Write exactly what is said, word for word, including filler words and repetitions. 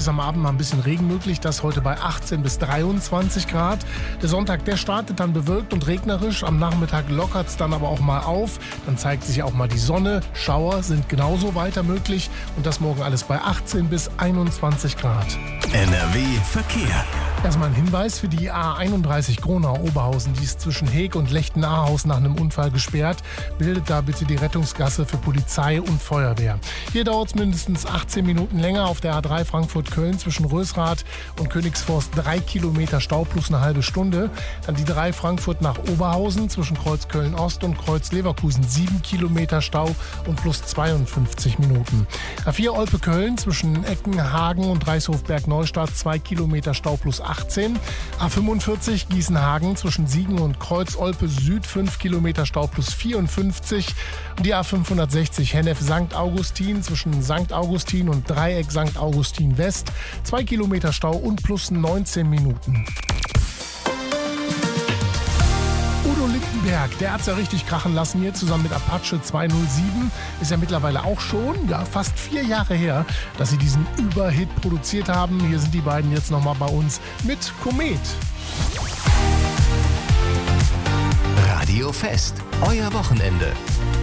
ist am Abend mal ein bisschen Regen möglich, das heute bei achtzehn bis dreiundzwanzig Grad. Der Sonntag, der startet dann bewölkt und regnerisch. Am Nachmittag lockert es dann aber auch mal auf. Dann zeigt sich auch mal die Sonne. Schauer sind genauso weiter möglich. Und das morgen alles bei achtzehn bis einundzwanzig Grad. N R W Verkehr. Erstmal ein Hinweis für die A einunddreißig Gronau-Oberhausen. Die ist zwischen Heeg und Lechten-Ahaus nach einem Unfall gesperrt. Bildet da bitte die Rettungsgasse für Polizei und Feuerwehr. Hier dauert es mindestens achtzehn Minuten länger. Auf der A drei Frankfurt-Köln zwischen Rösrath und Königsforst drei Kilometer Stau plus eine halbe Stunde. Dann die drei Frankfurt nach Oberhausen zwischen Kreuz Köln-Ost und Kreuz Leverkusen sieben Kilometer Stau und plus zweiundfünfzig Minuten. A vier Olpe-Köln zwischen Eckenhagen und Reichshof-Berg-Neustadt zwei Kilometer Stau plus achtzehn. A fünfundvierzig Gießen-Hagen zwischen Siegen und Kreuz-Olpe Süd fünf Kilometer Stau plus vierundfünfzig. Und die A fünfhundertsechzig Hennef-Sankt Augustin zwischen Sankt Augustin und Dreieck Sankt Augustin West zwei Kilometer Stau und plus neunzehn Minuten. Udo Lindenberg, der hat es ja richtig krachen lassen hier, zusammen mit Apache zweihundertsieben. Ist ja mittlerweile auch schon, ja, fast vier Jahre her, dass sie diesen Überhit produziert haben. Hier sind die beiden jetzt nochmal bei uns mit Komet. Radio Fest, euer Wochenende.